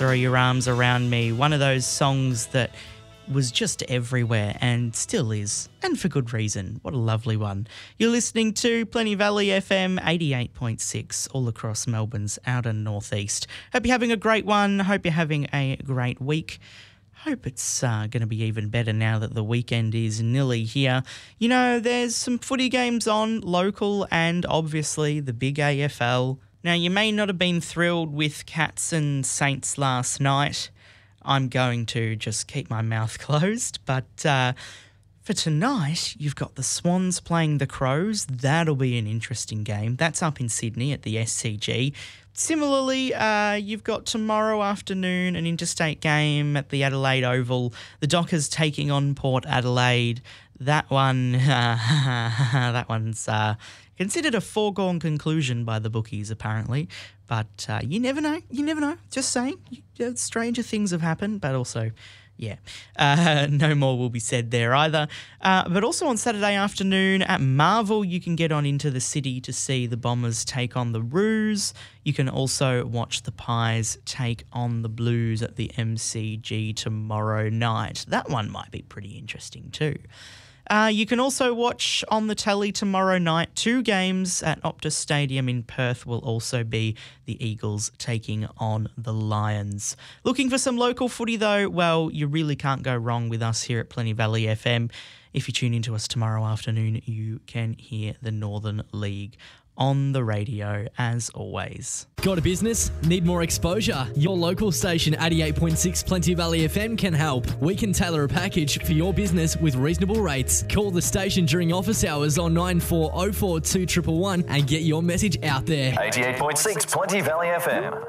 Throw Your Arms Around Me, one of those songs that was just everywhere and still is, and for good reason. What a lovely one. You're listening to Plenty Valley FM 88.6 all across Melbourne's outer northeast. Hope you're having a great one. Hope you're having a great week. Hope it's going to be even better now that the weekend is nearly here. You know, there's some footy games on, local and obviously the big AFL. Now, you may not have been thrilled with Cats and Saints last night. I'm going to just keep my mouth closed, but for tonight, you've got the Swans playing the Crows. That'll be an interesting game. That's up in Sydney at the SCG. Similarly, you've got tomorrow afternoon an interstate game at the Adelaide Oval. The Dockers taking on Port Adelaide. That one, that one's considered a foregone conclusion by the bookies, apparently. But you never know. You never know. Just saying. Stranger things have happened, but also, yeah, no more will be said there either. But also on Saturday afternoon at Marvel, you can get on into the city to see the Bombers take on the Roos. You can also watch the Pies take on the Blues at the MCG tomorrow night. That one might be pretty interesting too. You can also watch on the telly tomorrow night. 2 games at Optus Stadium in Perth will also be the Eagles taking on the Lions. Looking for some local footy though? Well, you really can't go wrong with us here at Plenty Valley FM. If you tune into us tomorrow afternoon, you can hear the Northern League on the radio as always. Got a business? Need more exposure? Your local station 88.6 Plenty Valley FM can help. We can tailor a package for your business with reasonable rates. Call the station during office hours on 9404 2111 and get your message out there. 88.6 Plenty Valley FM.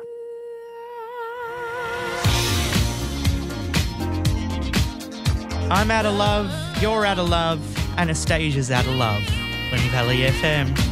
I'm out of love, you're out of love, Anastasia's out of love. Plenty Valley FM.